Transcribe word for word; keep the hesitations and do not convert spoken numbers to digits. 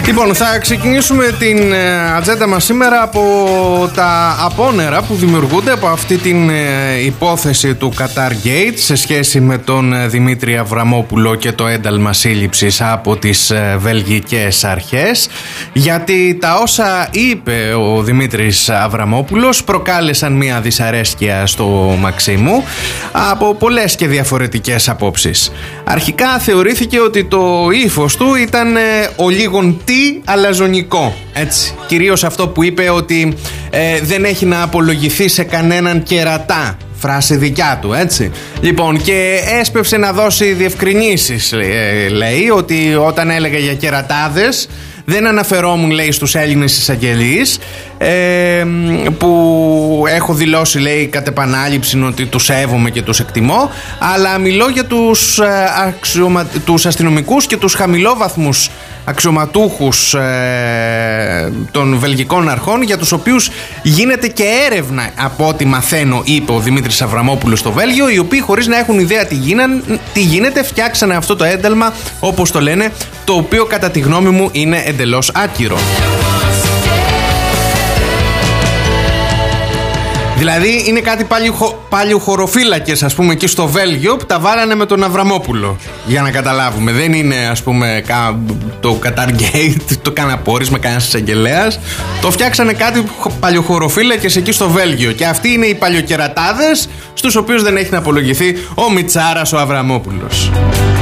Λοιπόν, θα ξεκινήσουμε την ατζέντα μας σήμερα από τα απόνερα που δημιουργούνται από αυτή την υπόθεση του Qatar Gate σε σχέση με τον Δημήτρη Αβραμόπουλο και το ένταλμα σύλληψης από τις βελγικές αρχές, γιατί τα όσα είπε ο Δημήτρης Αβραμόπουλος προκάλεσαν μια δυσαρέσκεια στο Μαξίμου από πολλές και διαφορετικές απόψεις. Αρχικά θεωρήθηκε ότι το ύφος του ήταν ο λίγον τι αλαζονικό, έτσι. Κυρίως αυτό που είπε ότι ε, δεν έχει να απολογηθεί σε κανέναν κερατά. Φράση δικιά του, έτσι. Λοιπόν, και έσπευσε να δώσει διευκρινήσεις, ε, λέει, ότι όταν έλεγα για κερατάδες δεν αναφερόμουν, λέει, στους Έλληνες εισαγγελείς, ε, που έχω δηλώσει, λέει, κατ' επανάληψη ότι τους σέβομαι και τους εκτιμώ, αλλά μιλώ για τους, αξιωμα... τους αστυνομικούς και τους χαμηλόβαθμους αξιωματούχους ε, των βελγικών αρχών, για τους οποίους γίνεται και έρευνα, από ό,τι μαθαίνω, είπε ο Δημήτρης Αβραμόπουλος, στο Βέλγιο, οι οποίοι χωρίς να έχουν ιδέα τι, γίναν, τι γίνεται φτιάξανε αυτό το ένταλμα, όπως το λένε, το οποίο κατά τη γνώμη μου είναι εντελώς άκυρο. Δηλαδή είναι κάτι παλιοχωροφύλακες, ας πούμε, εκεί στο Βέλγιο που τα βάλανε με τον Αβραμόπουλο. Για να καταλάβουμε. Δεν είναι, ας πούμε, το Qatar Gate, το καναπόρισμα κανένας εισαγγελέας. Το φτιάξανε κάτι παλιοχωροφύλακες εκεί στο Βέλγιο. Και αυτοί είναι οι παλιοκερατάδες στους οποίους δεν έχει να απολογηθεί ο Μιτσάρας ο Αβραμόπουλος.